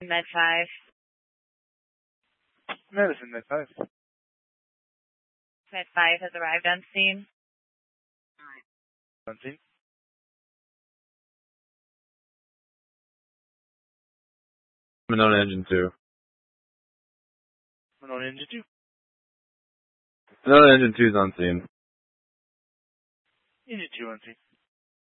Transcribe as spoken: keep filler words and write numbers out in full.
Med five. Medicine, Med five. Med five has arrived on scene. On scene. Monona Engine two. Monona Engine two. Monona Engine two is on scene. Engine two on scene.